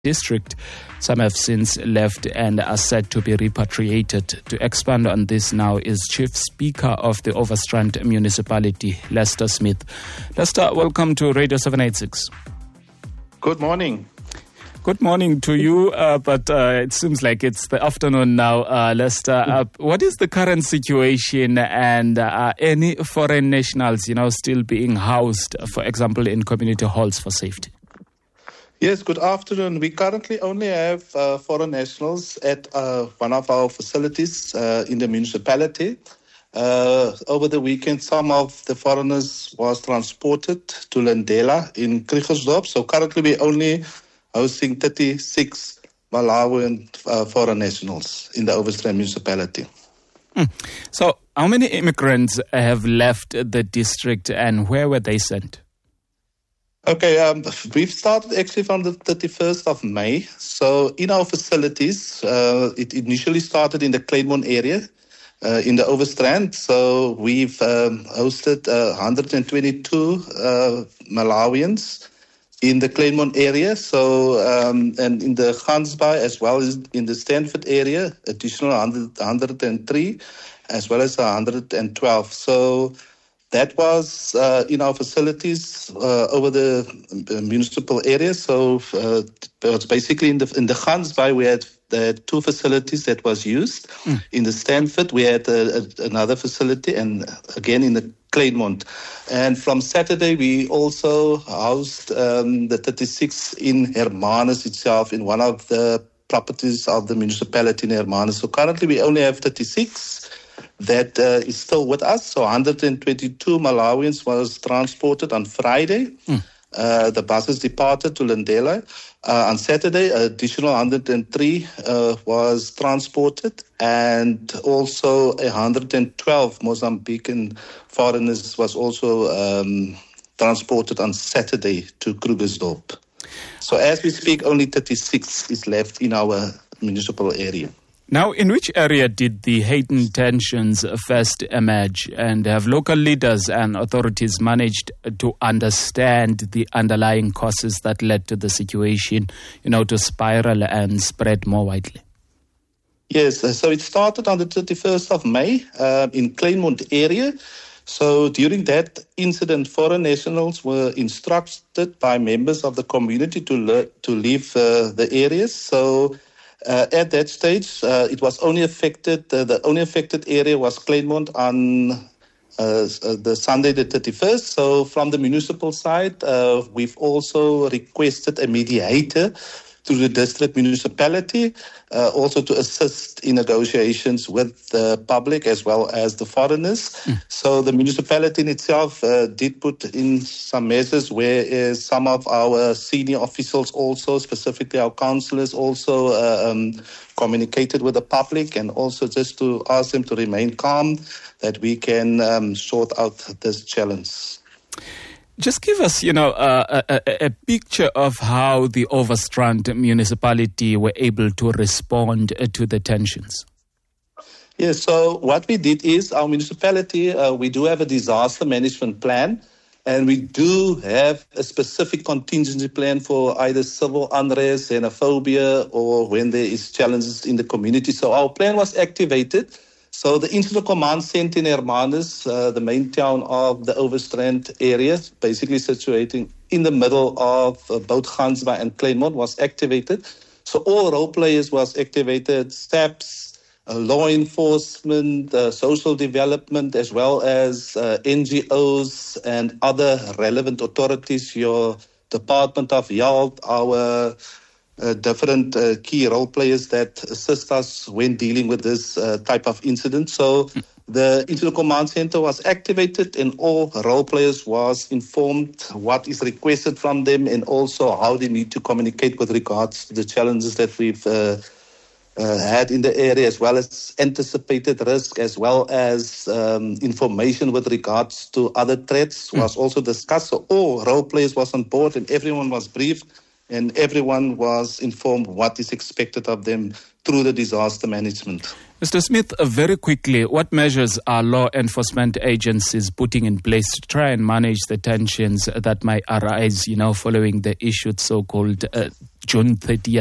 district. Some have since left and are said to be repatriated. To expand on this now is Chief Speaker of the Overstrand Municipality, Lester Smith. Lester, welcome to Radio 786. Good morning. Good morning to you, but it seems like it's the afternoon now, Lester. What is the current situation, and are any foreign nationals, still being housed, for example, in community halls for safety? Yes, good afternoon. We currently only have foreign nationals at one of our facilities in the municipality. Over the weekend, some of the foreigners was transported to Lindela in Krugersdorp. So currently we're only hosting 36 Malawian foreign nationals in the Overstrand municipality. So how many immigrants have left the district and where were they sent? Okay, we've started actually from the 31st of May. So in our facilities, it initially started in the Claremont area, in the Overstrand. So we've hosted 122 Malawians in the Claremont area. So, and in the Gansbaai as well as in the Stanford area, additional 103 as well as 112. So that was in our facilities over the municipal area. So it was basically in the Gansbaai we had two facilities that was used. In the Stanford we had another facility, and again in the Claremont. And from Saturday we also housed the 36 in Hermanus itself, in one of the properties of the municipality in Hermanus. So currently we only have 36 that is still with us. So 122 Malawians was transported on Friday. The buses departed to Lindela. On Saturday, additional 103 was transported, and also 112 Mozambican foreigners was also transported on Saturday to Krugersdorp. So as we speak, only 36 is left in our municipal area. Now, in which area did the heightened tensions first emerge, and have local leaders and authorities managed to understand the underlying causes that led to the situation, to spiral and spread more widely? Yes, so it started on the 31st of May in Claremont area. So during that incident, foreign nationals were instructed by members of the community to leave the areas. So at that stage, it was only affected, the only affected area was Claremont on the Sunday the 31st. So from the municipal side, we've also requested a mediator to the district municipality, also to assist in negotiations with the public as well as the foreigners. So the municipality in itself did put in some measures where some of our senior officials also, specifically our councillors, also communicated with the public, and also just to ask them to remain calm, that we can sort out this challenge. Just give us, a picture of how the Overstrand municipality were able to respond to the tensions. Yes, so what we did is our municipality, we do have a disaster management plan, and we do have a specific contingency plan for either civil unrest, xenophobia, or when there is challenges in the community. So our plan was activated. So the Incident Command Centre in Hermanus, the main town of the Overstrand area, basically situating in the middle of both Gansbaai and Claremont, was activated. So all role players was activated, STAPS, law enforcement, social development, as well as NGOs and other relevant authorities, your Department of Health, our different key role players that assist us when dealing with this type of incident. So the Incident Command Centre was activated, and all role players was informed what is requested from them, and also how they need to communicate with regards to the challenges that we've had in the area, as well as anticipated risk, as well as information with regards to other threats was also discussed. So all role players was on board, and everyone was briefed, and everyone was informed what is expected of them through the disaster management. Mr. Smith, very quickly, what measures are law enforcement agencies putting in place to try and manage the tensions that might arise, following the issued so-called June 30th.